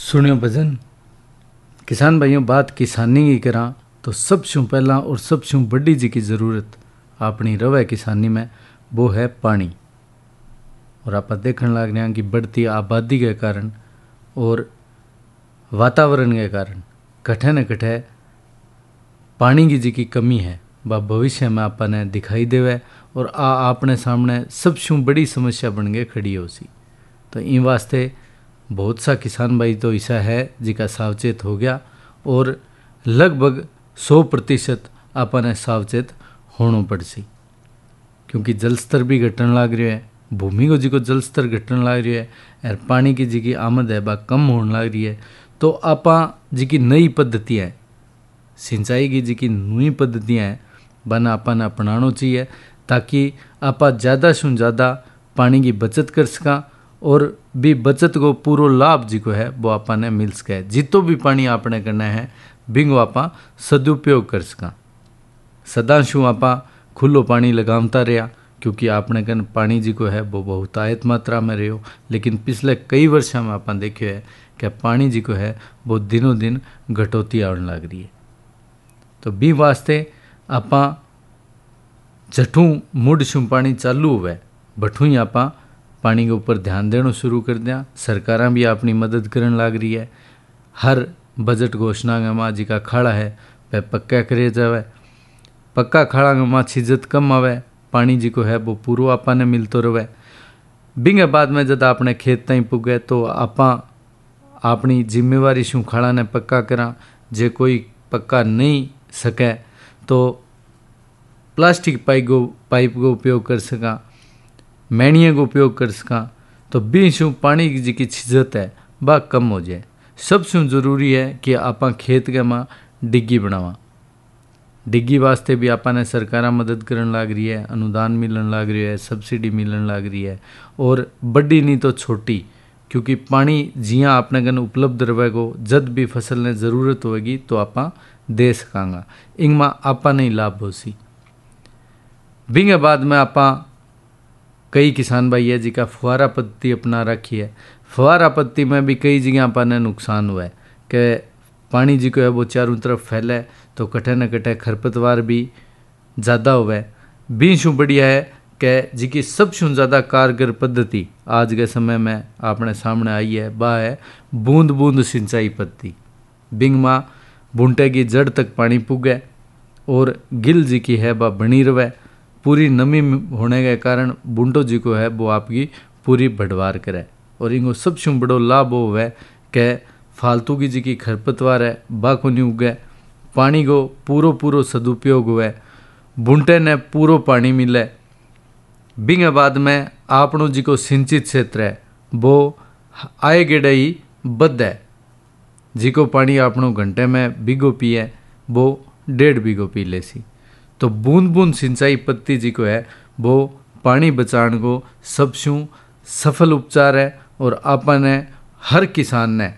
सुनियो भजन। किसान भाइयों, बात किसानी की करा तो सबसे पहला और सबसे बड़ी जी की ज़रूरत अपनी रवे किसानी में वो है पानी। और आप देखने लग रहे हैं कि बढ़ती आबादी के कारण और वातावरण के कारण कठे न कठे पानी की जी की कमी है वह भविष्य में आपने दिखाई देवे और आपने सामने सबसे बड़ी समस्या बन के खड़ी हो सी। तो इन वास्ते बहुत सा किसान भाई तो ऐसा है जिका सावचेत हो गया और लगभग 100% आपने सावचेत होना पड़ सी, क्योंकि जल स्तर भी घटने लग रही है, भूमि को जी को जल स्तर घटने लग रही है और पानी की जी की आमद है वह कम होने लग रही है। तो आप जी की नई पद्धतियाँ है, सिंचाई की जी की नई पद्धतियाँ हैं बन आपने अपनाना चाहिए ताकि आप ज़्यादा से ज़्यादा पानी की बचत कर सका और भी बचत को पूरा लाभ जी को है वो आपने मिल सके। जितो भी पानी आपने करना है बिंगो आप सदुपयोग कर सका। सदाशु आप खुलो पानी लगामता रहा, क्योंकि आपने कन पानी जी को है वो बहुतायत मात्रा में रहो, लेकिन पिछले कई वर्षों में आप देखो है कि पानी जी को है वो दिनों दिन घटोती आने लग रही है। तो बी वास्ते आप जठू मुड शू पानी चालू हुए बठू ही आप पानी के ऊपर ध्यान देना शुरू कर दिया। सरकारां भी अपनी मदद करने लग रही है। हर बजट घोषणा में जी का खाड़ा है वह पक्का करे जावे। पक्का खाड़ा में छिजत कम आवे, पानी जी को है वो पूरा आपने मिलते रहे। बिंगे बाद में जब आपने खेत तई पुगे तो आप अपनी जिम्मेवारी शू खाड़ा ने पक्का करा। जे कोई पक्का नहीं सके तो प्लास्टिक पाइप को उपयोग कर सका, मैणिए को उपयोग कर सका। तो बी शू पानी की जी की छिजत है वह कम हो जाए। सबसे जरूरी है कि आप खेत के माँ डिग्गी बनावा। डिग्गी वास्ते भी आपने सरकारा मदद करने लग रही है, अनुदान मिलने लग रही है, सब्सिडी मिलने लग रही है। और बड़ी नहीं तो छोटी, क्योंकि पानी जिया आपने कन उपलब्ध रहेगो जब भी फसल ने ज़रूरत होगी तो आप दे सकांगा। इनमें आप नहीं लाभ हो सी। बिंगे बाद में आप कई किसान भाई है जिका फुहारा पद्धति अपना रखी है। फुहारा पद्धति में भी कई जगह आपने नुकसान हुआ है कि पानी जी को है वो चारों तरफ फैले तो कटे न कटे खरपतवार भी ज़्यादा हुआ। बीशू बढ़िया है कि जी की सबसे ज़्यादा कारगर पद्धति आज के समय में अपने सामने आई है वह है बूंद बूंद सिंचाई पद्धति। बिंग माँ बूंटे की जड़ तक पानी पुगे और गिल जी की है वह बनी रहे। पूरी नमी होने के कारण बूंटो जी को है वो आपकी पूरी बढ़वार करे। और इनको सबसे बड़ो लाभ हो है कि फालतू की जी की खरपतवार है वह को नहीं उगे, पानी को पूरो सदुपयोग हुए, बूंटे ने पूरो पानी मिले। बिंगे बाद में आपनो जी को सिंचित क्षेत्र है वो आए गेड़े ही बद है। जी को पानी आपनो घंटे में बीघो पिए वो 1.5 बीघो पी ले सी। तो बूंद बूंद सिंचाई पद्धति जी को है वो पानी बचाने को सबसे सफल उपचार है। और आपने हर किसान ने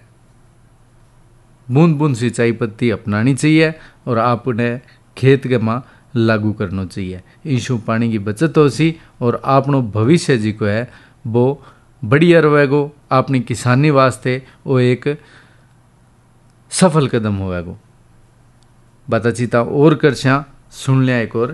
बूंद बूंद सिंचाई पद्धति अपनानी चाहिए और आपने खेत के माँ लागू करना चाहिए। इशू पानी की बचत हो सी और आपनो भविष्य जी को है वो बढ़िया रहेगो। अपनी किसानी वास्ते वो एक सफल कदम होएगो। बातचीता और कर सुन लिया एक और